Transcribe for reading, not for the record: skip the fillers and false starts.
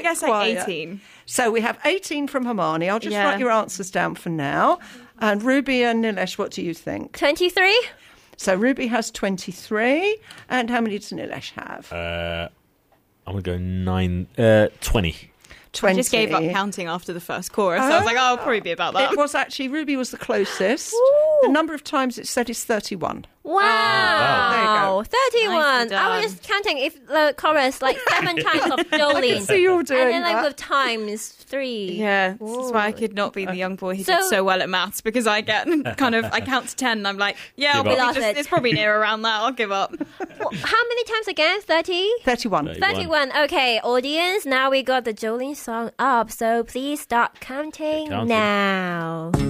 I guess like 18. So we have 18 from Hermione. I'll just write your answers down for now. And Ruby and Nilesh, what do you think? 23. So Ruby has 23. And how many does Nilesh have? I'm going to go 20. 20. I just gave up counting after the first chorus. So I was like, I'll probably be about that. It was actually, Ruby was the closest. Ooh. The number of times it said is 31. Wow. There you go. 31. Nicely I done. was just counting if the chorus, like 7 times of Jolene. See you all doing And then like that. with times 3. Yeah, this is why I could not be the young boy who did so well at maths, because I get I count to 10 and I'm like, yeah, Give up. it's probably near around that. I'll give up. Well, how many times again? 30? 31. 31. Okay, audience, now we got the Jolene song up, so please start counting Counting. now.